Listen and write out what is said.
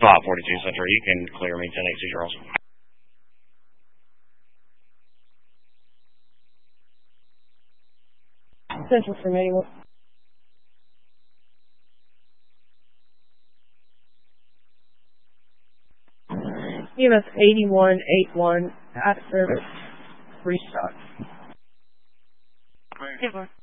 Lot 42 Central, you can clear me, 10-8 Charles. Central from anyone. EMS 8181 at service. Restock.